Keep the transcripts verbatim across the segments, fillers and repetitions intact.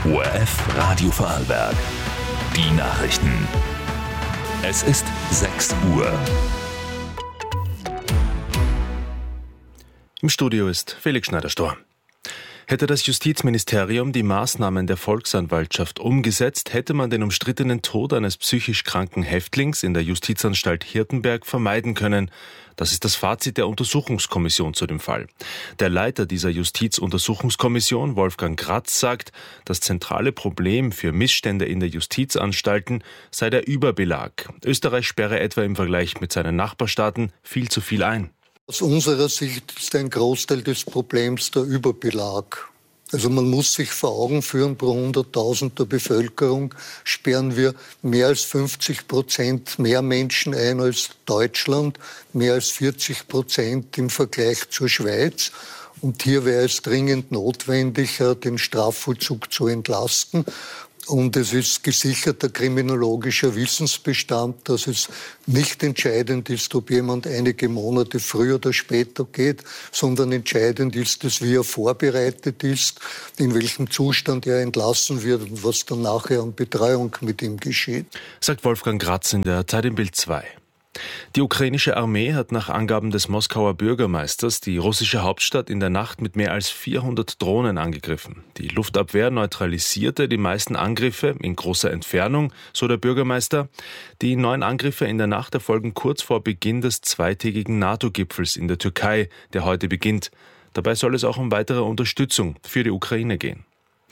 O R F Radio Vorarlberg. Die Nachrichten. Es ist sechs Uhr. Im Studio ist Felix Schneider-Stor. Hätte das Justizministerium die Maßnahmen der Volksanwaltschaft umgesetzt, hätte man den umstrittenen Tod eines psychisch kranken Häftlings in der Justizanstalt Hirtenberg vermeiden können. Das ist das Fazit der Untersuchungskommission zu dem Fall. Der Leiter dieser Justizuntersuchungskommission, Wolfgang Gratz, sagt, das zentrale Problem für Missstände in der Justizanstalten sei der Überbelag. Österreich sperre etwa im Vergleich mit seinen Nachbarstaaten viel zu viel ein. Aus unserer Sicht ist ein Großteil des Problems der Überbelag. Also man muss sich vor Augen führen, pro hunderttausend der Bevölkerung sperren wir mehr als fünfzig Prozent mehr Menschen ein als Deutschland, mehr als vierzig Prozent im Vergleich zur Schweiz. Und hier wäre es dringend notwendig, den Strafvollzug zu entlasten. Und es ist gesicherter kriminologischer Wissensbestand, dass es nicht entscheidend ist, ob jemand einige Monate früher oder später geht, sondern entscheidend ist es, wie er vorbereitet ist, in welchem Zustand er entlassen wird und was dann nachher an Betreuung mit ihm geschieht. Sagt Wolfgang Gratz in der Zeit im Bild zwei. Die ukrainische Armee hat nach Angaben des Moskauer Bürgermeisters die russische Hauptstadt in der Nacht mit mehr als vierhundert Drohnen angegriffen. Die Luftabwehr neutralisierte die meisten Angriffe in großer Entfernung, so der Bürgermeister. Die neuen Angriffe in der Nacht erfolgen kurz vor Beginn des zweitägigen NATO-Gipfels in der Türkei, der heute beginnt. Dabei soll es auch um weitere Unterstützung für die Ukraine gehen.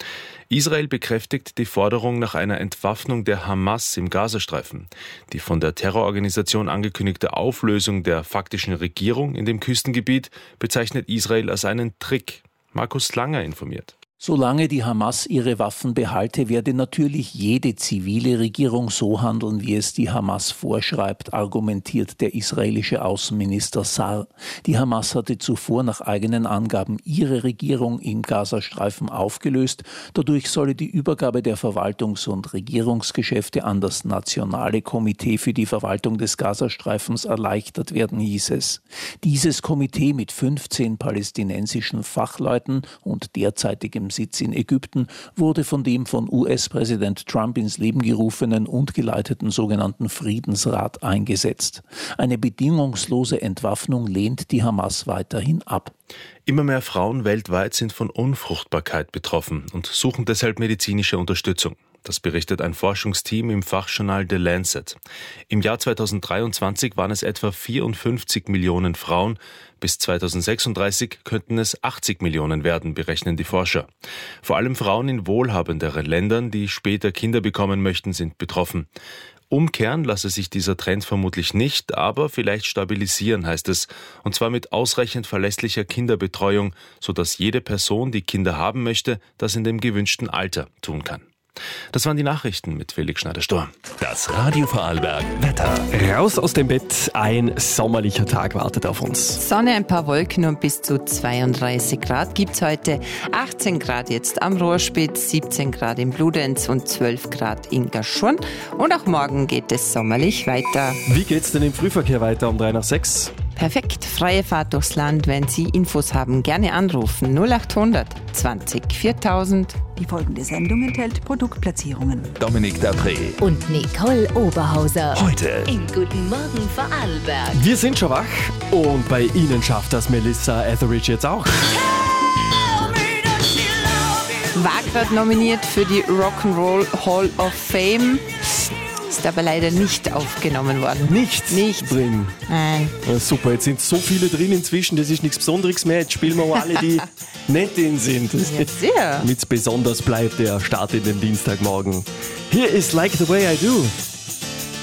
Israel bekräftigt die Forderung nach einer Entwaffnung der Hamas im Gazastreifen. Die von der Terrororganisation angekündigte Auflösung der faktischen Regierung in dem Küstengebiet bezeichnet Israel als einen Trick. Markus Langer informiert. Solange die Hamas ihre Waffen behalte, werde natürlich jede zivile Regierung so handeln, wie es die Hamas vorschreibt, argumentiert der israelische Außenminister Sar. Die Hamas hatte zuvor nach eigenen Angaben ihre Regierung im Gazastreifen aufgelöst. Dadurch solle die Übergabe der Verwaltungs- und Regierungsgeschäfte an das Nationale Komitee für die Verwaltung des Gazastreifens erleichtert werden, hieß es. Dieses Komitee mit fünfzehn palästinensischen Fachleuten und derzeitigem Sitz in Ägypten wurde von dem von U S-Präsident Trump ins Leben gerufenen und geleiteten sogenannten Friedensrat eingesetzt. Eine bedingungslose Entwaffnung lehnt die Hamas weiterhin ab. Immer mehr Frauen weltweit sind von Unfruchtbarkeit betroffen und suchen deshalb medizinische Unterstützung. Das berichtet ein Forschungsteam im Fachjournal The Lancet. Im Jahr zweitausenddreiundzwanzig waren es etwa vierundfünfzig Millionen Frauen. Bis zweitausendsechsunddreißig könnten es achtzig Millionen werden, berechnen die Forscher. Vor allem Frauen in wohlhabenderen Ländern, die später Kinder bekommen möchten, sind betroffen. Umkehren lasse sich dieser Trend vermutlich nicht, aber vielleicht stabilisieren, heißt es. Und zwar mit ausreichend verlässlicher Kinderbetreuung, sodass jede Person, die Kinder haben möchte, das in dem gewünschten Alter tun kann. Das waren die Nachrichten mit Felix Schneider-Stor. Das Radio Vorarlberg Wetter. Raus aus dem Bett, ein sommerlicher Tag wartet auf uns. Sonne, ein paar Wolken und bis zu zweiunddreißig Grad gibt's heute. achtzehn Grad jetzt am Rohrspitz, siebzehn Grad in Bludenz und zwölf Grad in Gaschurn. Und auch morgen geht es sommerlich weiter. Wie geht's denn im Frühverkehr weiter um drei nach sechs? Perfekt, freie Fahrt durchs Land. Wenn Sie Infos haben, gerne anrufen. null achthundert zwanzig viertausend. Die folgende Sendung enthält Produktplatzierungen. Dominik Dapré und Nicole Oberhauser. Heute In Guten Morgen Vorarlberg. Wir sind schon wach und bei Ihnen schafft das Melissa Etheridge jetzt auch. War gerade nominiert für die Rock'n'Roll Hall of Fame. Ist aber leider nicht aufgenommen worden. Nicht, nicht drin. Nein. Ja, super, jetzt sind so viele drin inzwischen, das ist nichts Besonderes mehr. Jetzt spielen wir auch alle, die nicht drin sind. Ja, sehr. Mit besonders bleibt der Start in den Dienstagmorgen. Hier ist Like the Way I Do.